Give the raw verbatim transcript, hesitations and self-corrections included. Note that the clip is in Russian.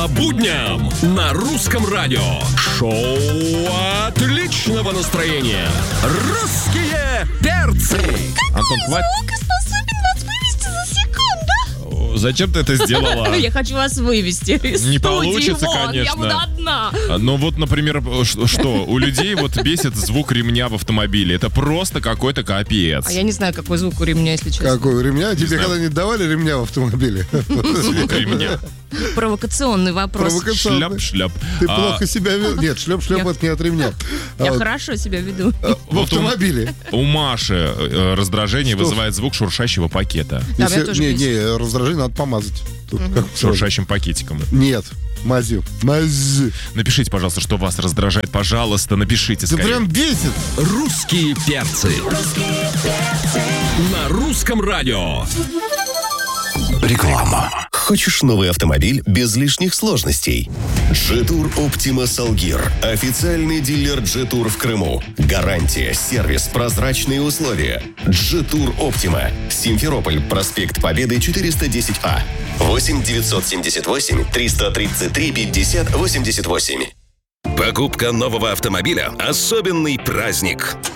По будням на русском радио. Шоу отличного настроения. Русские перцы. Антон, хватит. Звук способен вас вывести за секунду. Зачем ты это сделала? Я хочу вас вывести из Не студии получится, вон. конечно. Я буду одна. Ну вот, например, ш- что? У людей вот бесит звук ремня в автомобиле. Это просто какой-то капец. А я не знаю, какой звук у ремня, если честно. Какой ремня? Тебе знаю. когда-нибудь давали ремня в автомобиле? Звук ремня. Провокационный вопрос. Провокационный. Шляп-шляп. Ты А, плохо себя вел. Нет, шлеп-шлеп Я- это не от ремня. А Я вот хорошо себя веду. в автомобиле. У Маши э, раздражение Что? вызывает звук шуршащего пакета. Да, меня Если- тоже Не, бесит. не, раздражение надо помазать. Тут как сразу. Шуршащим пакетиком. Нет, мазью. Мазь. Напишите, пожалуйста, что вас раздражает. Пожалуйста, напишите Да скорее. прям бесит. Русские перцы. На русском радио. Реклама. Хочешь новый автомобиль без лишних сложностей? Джетур Оптима Салгир. Официальный дилер Джетур в Крыму. Гарантия, сервис, прозрачные условия. Джетур Оптима. Симферополь, проспект Победы, четыреста десять А. восемь девятьсот семьдесят восемь триста тридцать три пятьдесят восемьдесят восемь. Покупка нового автомобиля – особенный праздник.